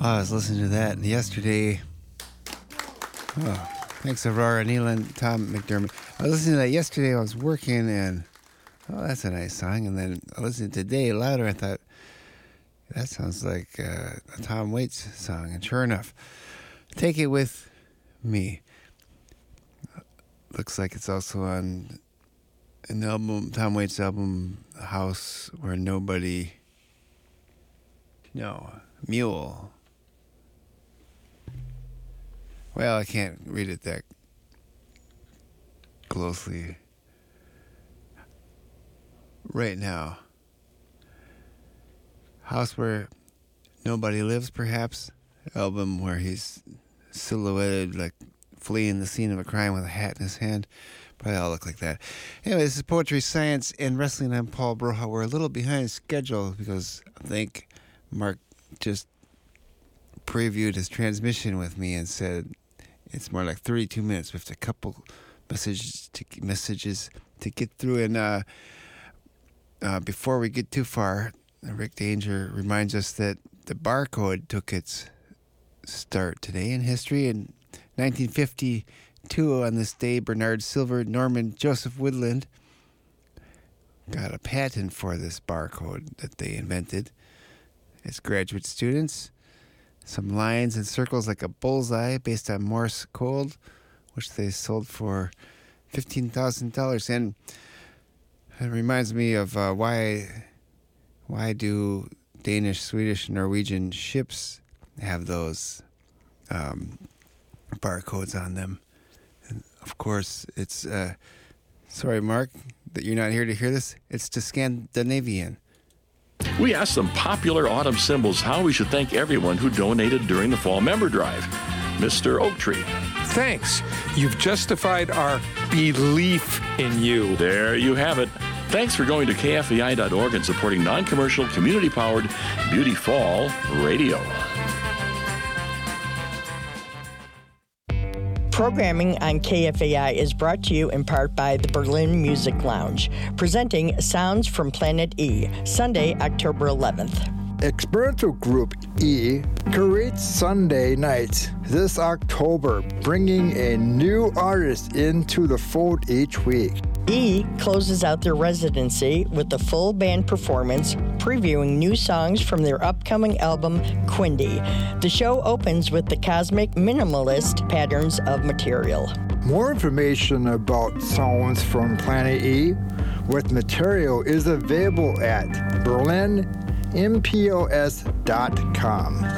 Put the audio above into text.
I was listening to that yesterday. Oh, thanks, Aurora, Neil, and Tom McDermott. I was listening to that yesterday. I was working, and that's a nice song. And then I listened today louder. I thought, that sounds like a Tom Waits song. And sure enough, Take It With Me. Looks like it's also on an album, Tom Waits' album, House Where Nobody... No, Mule. Well, I can't read it that closely right now. House Where Nobody Lives, perhaps. Album where he's silhouetted, like fleeing the scene of a crime with a hat in his hand. Probably all look like that. Anyway, this is Poetry, Science, and Wrestling. I'm Paul Broha. We're a little behind schedule because I think Mark just previewed his transmission with me and said it's more like 32 minutes with a couple messages to get through. And before we get too far, Rick Danger reminds us that the barcode took its start today in history. In 1952, on this day, Bernard Silver, Norman Joseph Woodland got a patent for this barcode that they invented. As graduate students, some lines and circles like a bullseye based on Morse code, which they sold for $15,000. And it reminds me of why do Danish, Swedish, Norwegian ships have those barcodes on them? And of course, it's sorry, Mark, that you're not here to hear this. It's to Scandinavian. We asked some popular autumn symbols how we should thank everyone who donated during the fall member drive. Mr. Oak Tree. Thanks. You've justified our belief in you. There you have it. Thanks for going to KFAI.org and supporting non-commercial, community-powered Beauty Fall Radio. Programming on KFAI is brought to you in part by the Berlin Music Lounge, presenting Sounds from Planet E, Sunday, October 11th. Experimental Group E curates Sunday nights this October, bringing a new artist into the fold each week. E closes out their residency with a full band performance previewing new songs from their upcoming album, Quindy. The show opens with the cosmic minimalist patterns of material. More information about Sounds from Planet E with material is available at berlinmpos.com.